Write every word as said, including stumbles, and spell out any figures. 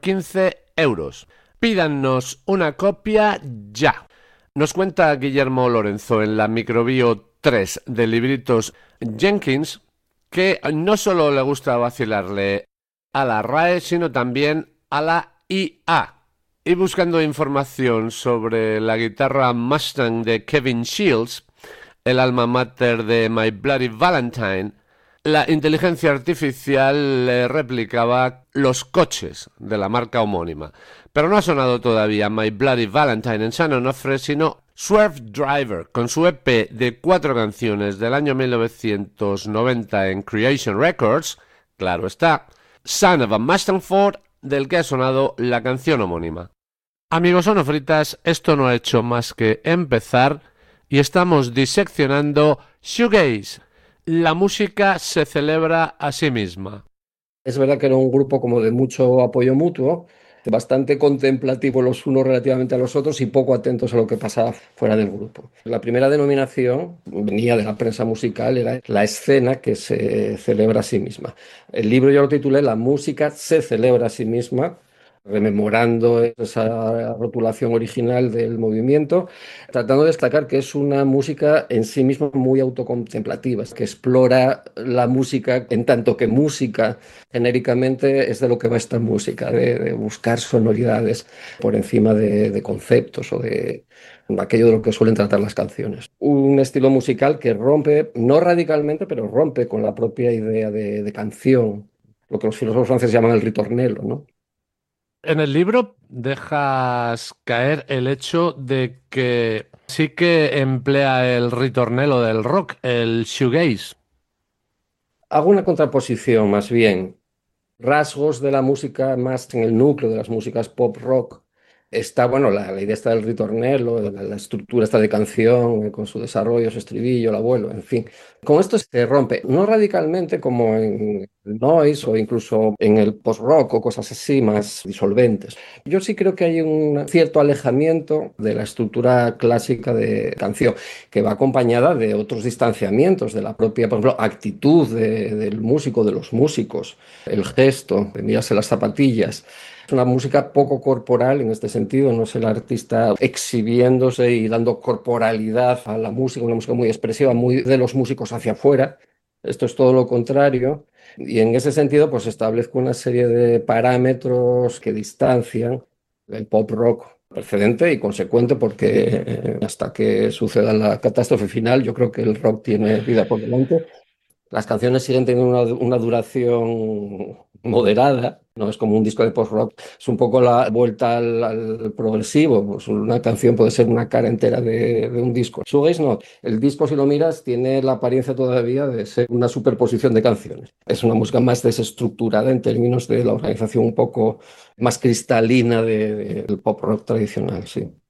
quince euros. Pídannos una copia ya. Nos cuenta Guillermo Lorenzo en la microbio tres de Libritos Jenkins que no solo le gusta vacilarle a la R A E, sino también a la I A. Y buscando información sobre la guitarra Mustang de Kevin Shields, el alma mater de My Bloody Valentine, la inteligencia artificial le replicaba los coches de la marca homónima. Pero no ha sonado todavía My Bloody Valentine en San Onofre, sino Swerve Driver, con su E P de cuatro canciones del año mil novecientos noventa en Creation Records, claro está, Son of a Mustang Ford, del que ha sonado la canción homónima. Amigos sonofritas, esto no ha hecho más que empezar y estamos diseccionando Shoegaze. La música se celebra a sí misma. Es verdad que era un grupo como de mucho apoyo mutuo, bastante contemplativo los unos relativamente a los otros y poco atentos a lo que pasaba fuera del grupo. La primera denominación venía de la prensa musical, era la escena que se celebra a sí misma. El libro yo lo titulé La música se celebra a sí misma, rememorando esa rotulación original del movimiento, tratando de destacar que es una música en sí misma muy autocontemplativa, que explora la música en tanto que música genéricamente es de lo que va esta música, de, de buscar sonoridades por encima de, de conceptos o de aquello de lo que suelen tratar las canciones. Un estilo musical que rompe, no radicalmente, pero rompe con la propia idea de, de canción, lo que los filósofos franceses llaman el ritornello, ¿no? En el libro dejas caer el hecho de que sí que emplea el ritornelo del rock, el shoegaze. Hago una contraposición más bien. Rasgos de la música más en el núcleo de las músicas pop rock. Está, bueno, la, la idea está del ritornello, la, la estructura está de canción, eh, con su desarrollo, su estribillo, el abuelo, en fin. Con esto se rompe, no radicalmente como en el noise o incluso en el post-rock o cosas así más disolventes. Yo sí creo que hay un cierto alejamiento de la estructura clásica de canción, que va acompañada de otros distanciamientos, de la propia, por ejemplo, actitud de, del músico, de los músicos, el gesto, de mirarse las zapatillas. Es una música poco corporal en este sentido, no es el artista exhibiéndose y dando corporalidad a la música, una música muy expresiva, muy de los músicos hacia afuera. Esto es todo lo contrario. Y en ese sentido, pues establezco una serie de parámetros que distancian el pop rock precedente y consecuente, porque eh, hasta que suceda la catástrofe final, yo creo que el rock tiene vida por delante. Las canciones siguen teniendo una, una duración moderada, no es como un disco de post-rock, es un poco la vuelta al, al progresivo, pues una canción puede ser una cara entera de, de un disco. Shoegaze no, el disco si lo miras tiene la apariencia todavía de ser una superposición de canciones. Es una música más desestructurada en términos de la organización un poco más cristalina de, de, del pop rock tradicional, sí.